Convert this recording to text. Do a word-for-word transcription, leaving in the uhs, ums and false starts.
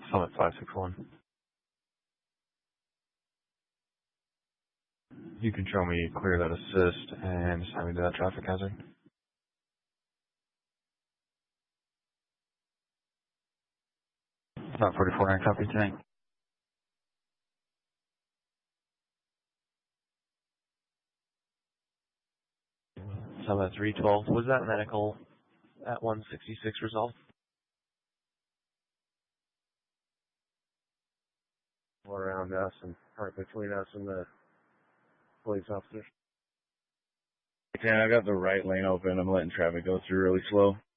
Summit five six one. You can show me clear that assist and send me to that traffic hazard. About forty-four nine copy tank. Summit three twelve. Was that medical at one sixty-six resolved? Around us and right between us and the police officers. ten, I got the right lane open. I'm letting traffic go through really slow.